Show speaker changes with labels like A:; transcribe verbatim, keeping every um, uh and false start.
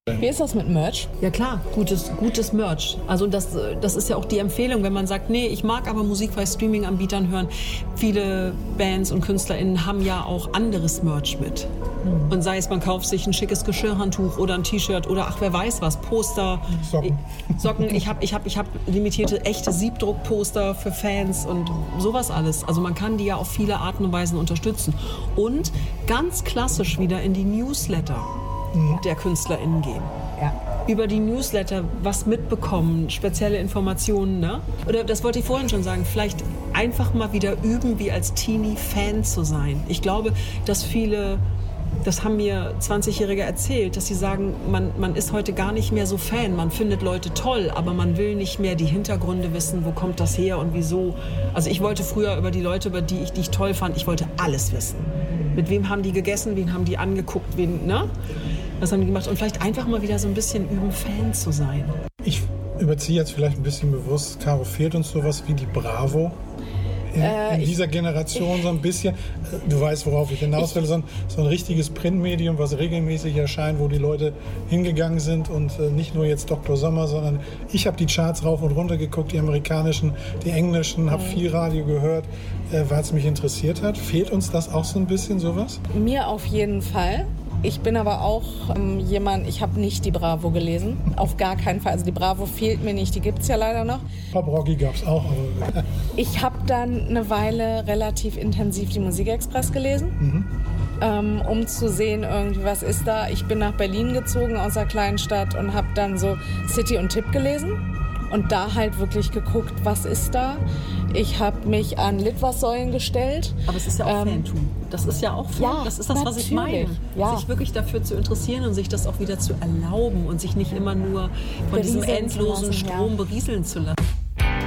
A: Wie ist das mit Merch?
B: Ja klar, gutes, gutes Merch. Also das, das ist ja auch die Empfehlung, wenn man sagt, nee, ich mag aber Musik bei Streaming-Anbietern hören. Viele Bands und KünstlerInnen haben ja auch anderes Merch mit. Mhm. Und sei es, man kauft sich ein schickes Geschirrhandtuch oder ein T-Shirt oder ach, wer weiß was, Poster.
C: Socken.
B: Socken. Ich habe ich hab, ich hab limitierte, echte Siebdruckposter für Fans und sowas alles. Also man kann die ja auf viele Arten und Weisen unterstützen. Und ganz klassisch wieder in die Newsletter der KünstlerInnen gehen.
A: Ja.
B: Über die Newsletter was mitbekommen, spezielle Informationen. Ne? Oder das wollte ich vorhin schon sagen, vielleicht einfach mal wieder üben, wie als Teenie Fan zu sein. Ich glaube, dass viele, das haben mir zwanzigjährige erzählt, dass sie sagen, man, man ist heute gar nicht mehr so Fan. Man findet Leute toll, aber man will nicht mehr die Hintergründe wissen, wo kommt das her und wieso. Also ich wollte früher über die Leute, über die ich, die ich toll fand, ich wollte alles wissen. Mit wem haben die gegessen, wen haben die angeguckt, wen, ne? Was haben die gemacht? Und vielleicht einfach mal wieder so ein bisschen üben, Fan zu sein.
C: Ich überziehe jetzt vielleicht ein bisschen bewusst, Caro, fehlt uns sowas wie die Bravo in,
A: Äh,
C: in
A: ich-
C: dieser Generation so ein bisschen? Du weißt, worauf ich hinaus will, so ein, so ein richtiges Printmedium, was regelmäßig erscheint, wo die Leute hingegangen sind und äh, nicht nur jetzt Doktor Sommer, sondern ich habe die Charts rauf und runter geguckt, die amerikanischen, die englischen, habe viel Radio gehört, äh, weil es mich interessiert hat. Fehlt uns das auch so ein bisschen, sowas?
A: Mir auf jeden Fall. Ich bin aber auch ähm, jemand, ich habe nicht die Bravo gelesen. Auf gar keinen Fall. Also die Bravo fehlt mir nicht, die gibt es ja leider noch.
C: Pop Rocky gab es auch, aber
A: Ich habe dann eine Weile relativ intensiv die Musikexpress gelesen,
C: Mhm.
A: ähm, um zu sehen, irgendwie, was ist da. Ich bin nach Berlin gezogen aus einer kleinen Stadt und habe dann so City und Tipp gelesen und da halt wirklich geguckt, was ist da. Ich habe mich an Litfaßsäulen gestellt.
B: Aber es ist ja auch
A: Ähm,
B: Fantum. Das ist ja auch Fan.
A: ja,
B: das ist das, was ich meine.
A: natürlich. Ja.
B: Sich wirklich dafür zu interessieren und sich das auch wieder zu erlauben und sich nicht immer nur von diesem
A: Berieseln zu
B: endlosen
A: lassen, ja.
B: Strom berieseln zu lassen.